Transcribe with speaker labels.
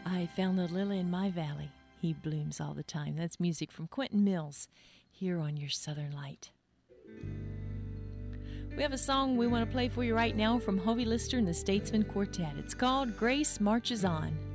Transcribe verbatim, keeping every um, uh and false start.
Speaker 1: I found a lily in my valley. He blooms all the time. That's music from Quentin Mills here on your Southern Light. We have a song we want to play for you right now from Hovey Lister and the Statesman Quartet. It's called Grace Marches On.